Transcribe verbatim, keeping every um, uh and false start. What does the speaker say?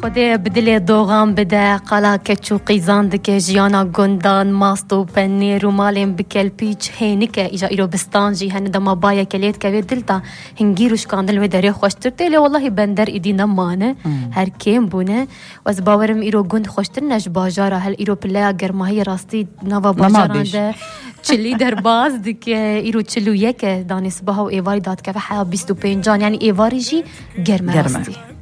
خودی بدلی دوغان بده قلا کچو قیزان دکه جیانا گندان ماستو پنیر و مالیم بکل پیچ هینکه ایجا ایرو بستانجی هنه دما بایا کلیت که دلتا هنگیروش کاندل و داره خوشتر تیلی والله بندر ایدی نمانه هر کیم بونه و از باورم ایرو گند خوشتر نش باجارا هل ایرو پلیا گرماهی راستی نوا باجارانده چلی در باز دکه ایرو چلو یک دانست باها و ایواری داد که حیا بیست و پنجان یعنی ایواری جی گرمه راستی